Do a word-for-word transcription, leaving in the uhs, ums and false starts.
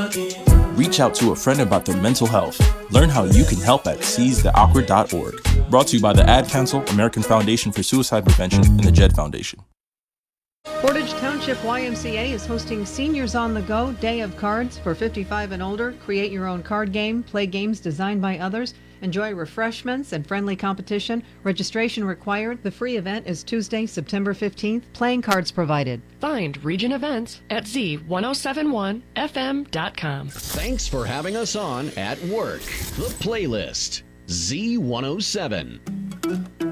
Reach out to a friend about their mental health. Learn how you can help at seize the awkward dot org. Brought to you by the Ad Council, American Foundation for Suicide Prevention, and the Jed Foundation. Portage Township Y M C A is hosting Seniors on the Go Day of Cards for fifty-five and older. Create your own card game, play games designed by others, enjoy refreshments and friendly competition. Registration required. The free event is Tuesday, September fifteenth. Playing cards provided. Find Region Events at Z ten seventy-one F M dot com. Thanks for having us on At Work. The Playlist, Z one oh seven.